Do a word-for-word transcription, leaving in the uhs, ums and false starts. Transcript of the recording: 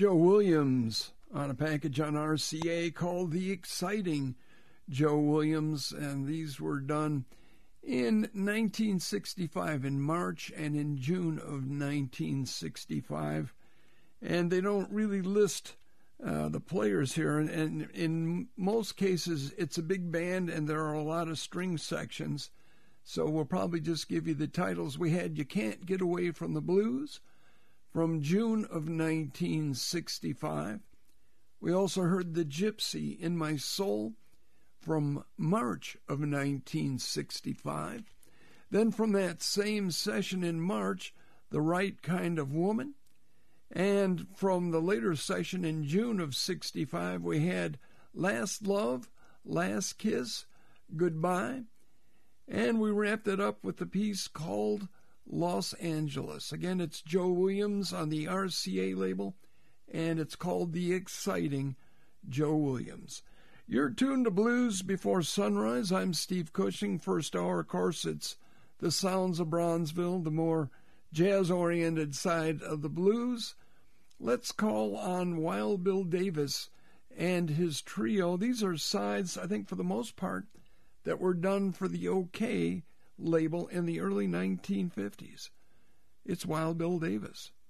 Joe Williams on a package on R C A called The Exciting Joe Williams, and these were done in nineteen sixty-five, in March and in June of nineteen sixty-five. And they don't really list uh, the players here, and, and in most cases it's a big band and there are a lot of string sections, so we'll probably just give you the titles. We had You Can't Get Away from the Blues from June of nineteen sixty-five. We also heard The Gypsy in My Soul from March of nineteen sixty-five. Then from that same session in March, The Right Kind of Woman. And from the later session in June of sixty-five, we had Last Love, Last Kiss, Goodbye. And we wrapped it up with the piece called Los Angeles. Again, it's Joe Williams on the R C A label, and it's called The Exciting Joe Williams. You're tuned to Blues Before Sunrise. I'm Steve Cushing. First hour, of course, it's the sounds of Bronzeville, the more jazz-oriented side of the blues. Let's call on Wild Bill Davis and his trio. These are sides, I think, for the most part, that were done for the OK label in the early nineteen fifties. It's Wild Bill Davis.